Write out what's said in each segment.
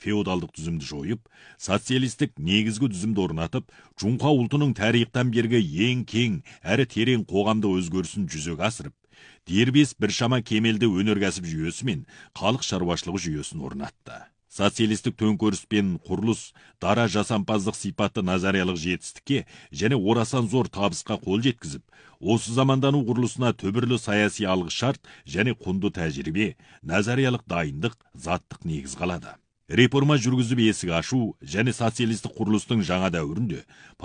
феодалдық түзімді жойып, социалистік негізгі түзімді орнатып, Жұңқа ұлтының тарихтан бергі ең кең әрі терең қоғамда өзгерісін жүзеге асырып, дербес біршама кемелді өнеркәсіп жүйесі мен халық шаруашылығы жүйесін орнатты. Социалистік төңкеріс пен құрылыс дара жасампаздық сипатты назариялық жетістікке және орасан зор табысқа қол жеткізіп, осы замандану құрылысына түбірлі саяси алғышарт және құнды тәжірибе, назариялық дайындық, заттық негіз қалады. Реформа жүргізіп есік ашу және социалистік құрылыстың жаңа дәуірінде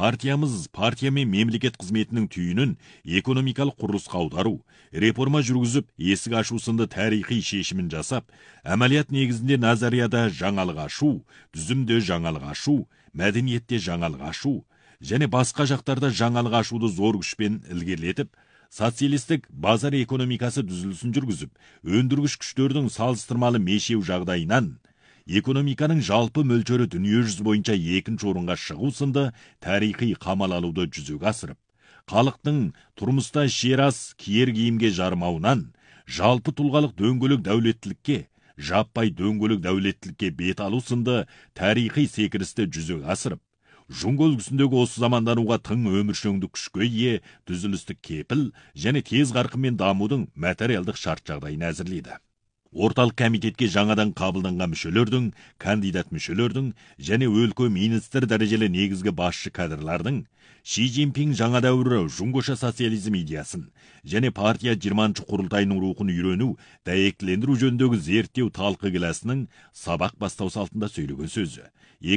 партия мен мемлекет қызметінің түйінін экономикалық құрылысқа аудару, реформа жүргізіп есік ашу сынды тарихи шешімін жасап, әмәлият негізінде назарияда жаңалық ашу, түзімде жаңалық ашу, мәдениетте жаңалық ашу және басқа жақтарда жаңалық ашуды зор күшпен ілгерілетіп, социалистік базар экономикасы түзілісін жүргізіп, өндіргіш күштердің салыстырмалы мешеу жағдайынан экономиканың жалпы мөлшері дүниежүзі бойынша екінші орынға шығу сынды тарихи қамал алуды жүзеге асырып, халықтың тұрмыста шерас киер киімге жармауынан жалпы тұлғалық дөңгелек дәулеттілікке, жаппай дөңгелек дәулеттілікке бет алу сынды тарихи секірісті жүзеге асырып, Жұңға үлгісіндегі осы замандануға тың өміршеңдік күшке ие түзілістік кепіл және тез қарқынмен дамудың материалдық шарт жағдайын әзірлейді. Орталық комитетке жаңадан қабылданған мүшелердің, кандидат мүшелердің және өлкө министр дәрежелі негізгі басшы кадрлардың Ши Цзиньпин жаңа дәуірі жұңғыша социализм идеясын және партия 20-ші құрылтайының рухын үйрену, дәйектілендіру жөніндегі зерттеу талқы келесінің сабақ бастау салтында сөйлеген сөзі.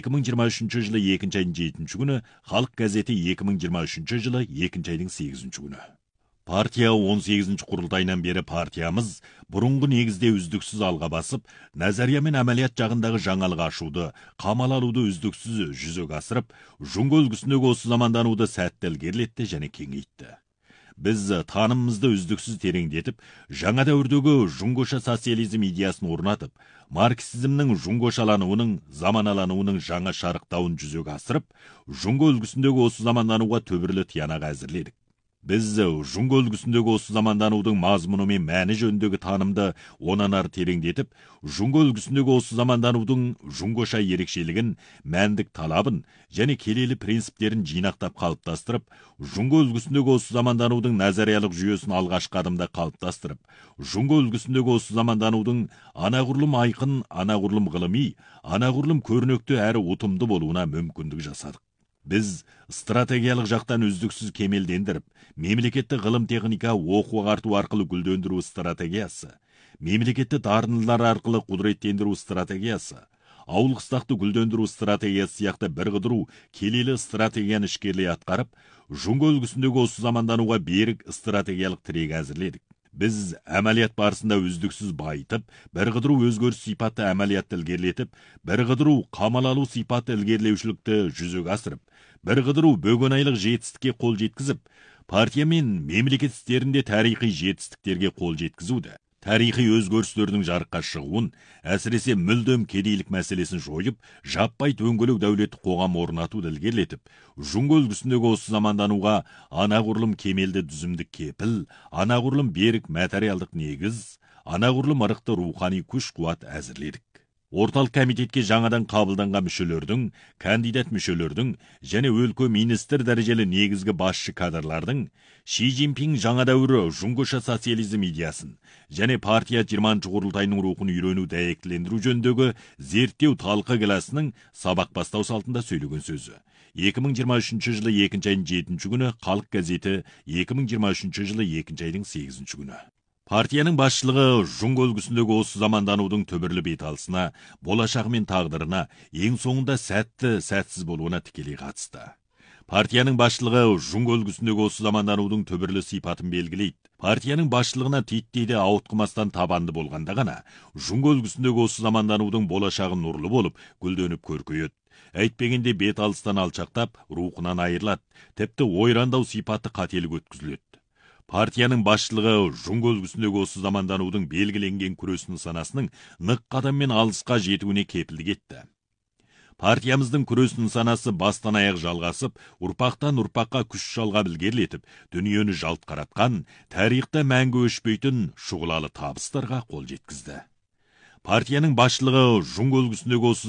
2023 жылы 2 айдың 7 күні, Халық газеті 2023 жылы 2 айдың 8 күні. Партия 18-ші құрылтайынан бері партиямыз бұрынғы негізде үздіксіз алға басып, назария мен әмәлият жағындағы жаңалық ашуды, қамал алуды үздіксіз жүзеге асырып, Жұңға үлгісіндегі осы замандануды сәтті ілгерілетті және кеңейтті. Біз танымымызды үздіксіз тереңдетіп, жаңа дәуірдегі жұңғыша социализм идеясын орнатып, марксизмнің жұңғышалануының, заманалануының жаңа шарықтауын жүзеге асырып, Жұңға үлгісіндегі осы замандануға түбірлі тиянақ әзірледік. Біз Жұңға үлгісіндегі осы заманданудың мазмұны мен мәні жөніндегі танымды онан ары тереңдетіп, Жұңға үлгісіндегі осы заманданудың жұңғыша ерекшелігін, мәндік талабын және келелі принциптерін жинақтап қалыптастырып, Жұңға үлгісіндегі осы заманданудың назариялық жүйесін алғашқы адымда қалыптастырып, Жұңға үлгісіндегі осы заманданудың анағұрлым айқын, анағұрлым ғылыми, анағұрлым көрнекті әрі ұтымды болуына мүмкіндік жасадық. Біз стратегиялық жақтан үздіксіз кемелдендіріп, мемлекетті ғылым техника оқу ағарту арқылы гүлдендіру стратегиясы, мемлекетті дарындылар арқылы құдыреттендіру стратегиясы, ауыл қыстақты гүлдендіру стратегиясы сияқты бір қыдыру келелі стратегияны ішкерлей атқарып, Жұңға үлгісіндегі осы замандануға берік стратегиялық тірек әзірледік. Біз әмәлият барысында үздіксіз байытып, бір қыдыру өзгеріс сипатты әмәлиятты ілгерілетіп, бір қыдыру қамал алу сипатты ілгерілеушілікті жүзеге асырып, бір қыдыру бөгенайлық жетістікке қол жеткізіп, партия мен мемлекет істерінде тарихи жетістіктерге қол жеткізуді, тарихи өзгерістердің жарыққа шығуын, әсіресе мүлдем кедейлік мәселесін жойып, жаппай дөңгелек дәулетті қоғам орнатуды ілгерілетіп, Жұңға үлгісіндегі осы замандануға анағұрлым кемелді түзімдік кепіл, анағұрлым берік материалдық негіз, анағұрлым ырықты рухани күш-қуат әзірледік. Орталық комитетке жаңадан қабылданған мүшелердің, кандидат мүшелердің және өлкө министр дәрежелі негізгі басшы кадрлардың Ши Цзиньпин жаңа дәуірі жұңғыша социализм идеясын және партия 20-ші құрылтайының рухын үйрену, дәйектілендіру жөніндегі зерттеу талқы келесінің сабақ бастау салтында сөйлеген сөзі. 2023 жылы 2 айдың 7 күні, Халық газеті 2023 жылы 2 айдың 8 күні. Партияның басшылығы Жұңға үлгісіндегі осы заманданудың түбірлі беталысына, болашағы мен тағдырына, ең соңында сәтті, сәтсіз болуына тікелей қатысты. Партияның басшылығы Жұңға үлгісіндегі осы заманданудың түбірлі сипатын белгілейді. Партияның басшылығына титтейді ауытқымастан табанды болғанда ғана, Жұңға үлгісіндегі осы заманданудың болашағы нұрлы болып, гүлденіп көркейеді. Әйтпегенде бет алыстан алшақтап, рухынан айырылады, тіпті ойрандау сипаты қателік өткізіледі. Партияның басшылығы Жұңға үлгісіндегі осы заманданудың белгіленген күрес нысанасының нық қадаммен алысқа жетуіне кепілдік етті. Партиямыздың күрес нысанасы бастан аяқ жалғасып, ұрпақтан ұрпаққа күш жалғап ілгерілетіп, дүниені жалт қаратқан, тарихта мәңгі өшпейтін шұғылалы табыстарға қол жеткізді. Партияның басшылығы Жұңға үлгісіндегі осы